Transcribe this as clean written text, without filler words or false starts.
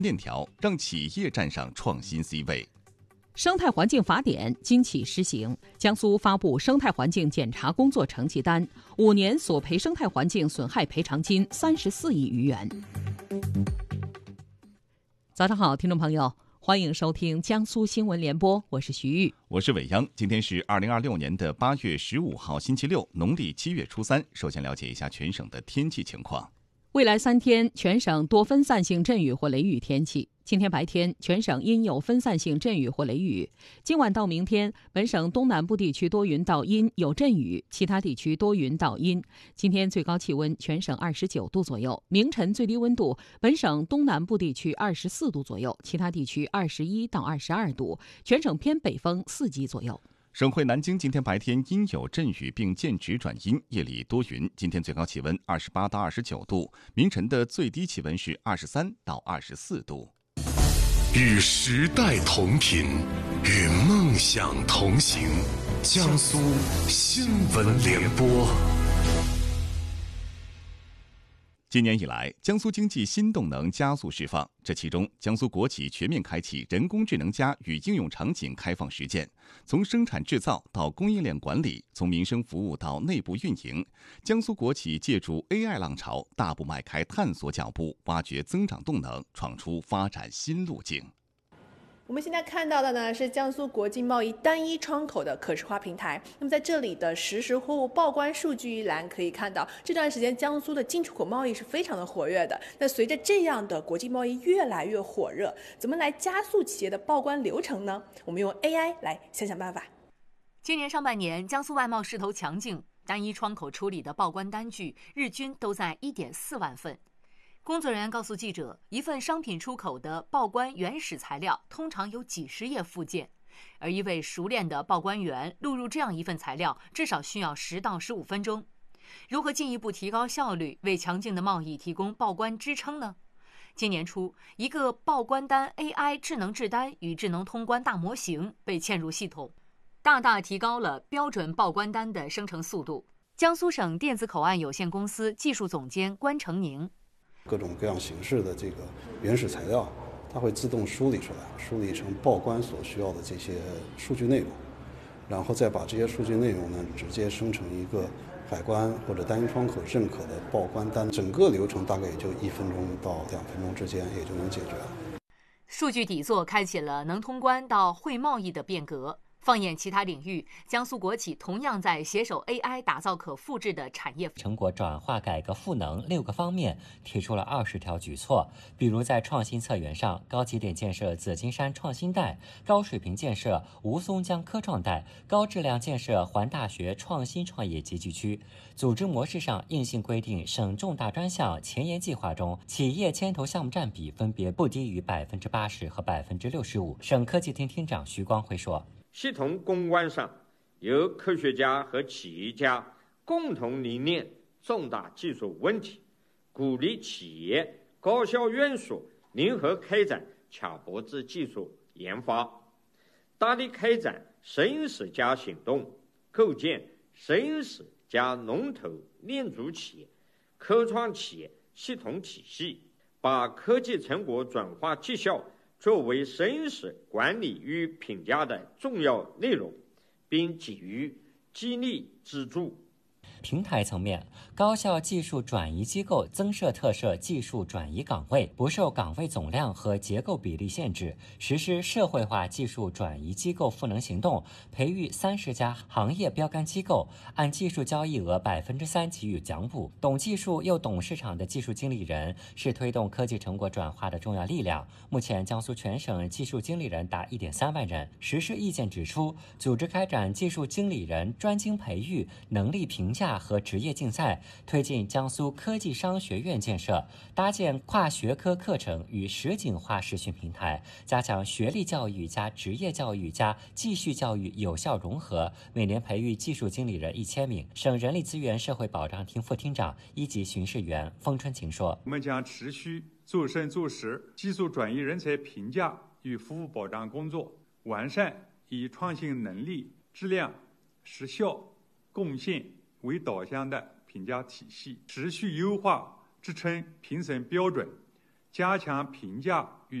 链条，让企业站上创新 C 位。 生态环境法典今起施行，江苏发布生态环境检查工作成绩单，5年索赔生态环境损害赔偿金34亿余元。早上好，听众朋友，欢迎收听江苏新闻联播，我是徐玉， 我是伟央。今天是2026年的8月15号，星期六，农历7月初3。首先了解一下全省的天气情况。 未来3天，全省多分散性阵雨或雷雨天气。今天白天，全省阴有分散性阵雨或雷雨。今晚到明天，本省东南部地区多云到阴，有阵雨，其他地区多云到阴。今天最高气温全省29度左右，明晨最低温度本省东南部地区24度左右，其他地区21到22度，全省偏北风4级左右。 省会南京今天白天阴有阵雨并间值转阴，夜里多云。今天最高气温28到29度，明晨的最低气温是23到24度。 与时代同频，与梦想同行。江苏新闻联播。 今年以来，江苏经济新动能加速释放，这其中，江苏国企全面开启人工智能加与应用场景开放实践，从生产制造到供应链管理，从民生服务到内部运营，江苏国企借助 AI 浪潮，大步迈开探索脚步，挖掘增长动能，闯出发展新路径。 我们现在看到的呢是江苏国际贸易单一窗口的可视化平台。那么在这里的实时货物报关数据一栏可以看到，这段时间江苏的进出口贸易是非常的活跃的。那随着这样的国际贸易越来越火热，怎么来加速企业的报关流程呢？我们用 AI 来想想办法。 今年上半年，江苏外贸势头强劲，单一窗口处理的报关单据日均都在1.4万份。工作人员告诉记者，一份商品出口的报关原始材料通常有几十页附件，而一位熟练的报关员录入这样一份材料，至少需要10到15分钟。如何进一步提高效率，为强劲的贸易提供报关支撑呢？今年初，一个报关单 AI 智能制单与智能通关大模型被嵌入系统，大大提高了标准报关单的生成速度。江苏省电子口岸有限公司技术总监关成宁。 各种各样形式的这个原始材料，它会自动梳理出来，梳理成报关所需要的这些数据内容，然后再把这些数据内容呢，直接生成一个海关或者单一窗口认可的报关单，整个流程大概也就1分钟到2分钟之间也就能解决了。 数据底座开启了能通关到会贸易的变革。放眼其他领域，江苏国企同样在携手 AI 打造可复制的产业成果转化改革赋能6个方面，提出了20条举措。比如在创新策源上，高起点建设紫金山创新带，高水平建设吴淞江科创带，高质量建设环大学创新创业集聚区。组织模式上，硬性规定省重大专项前沿计划中，企业牵头项目占比分别不低于80%和65%。省科技厅厅长徐光辉说， 系统攻关上，由科学家和企业家共同凝练重大技术问题，鼓励企业高效运输，灵活开展卡脖子技术研发，大力开展实验室加行动，构建实验室加龙头链组企业、科创企业系统体系，把科技成果转化绩效作为实验室管理与评价的重要内容，并给予激励资助。 平台层面，高校技术转移机构增设特设技术转移岗位，不受岗位总量和结构比例限制，实施社会化技术转移机构赋能行动，培育30家行业标杆机构，按技术交易额3%给予奖补。懂技术又懂市场的技术经理人是推动科技成果转化的重要力量。目前，江苏全省技术经理人达1.3万人。实施意见指出，组织开展技术经理人专精培育、能力评价和职业竞赛，推进江苏科技商学院建设，搭建跨学科课程与实景化实训平台，加强学历教育加职业教育加继续教育有效融合，每年培育技术经理人1000名。省人力资源社会保障厅副厅长、1级巡视员封春晴说：“ 我们将持续做深做实技术转移人才评价与服务保障工作，完善以创新能力、质量、实效、贡献为导向的评价体系，持续优化职称评审标准， 加强评价与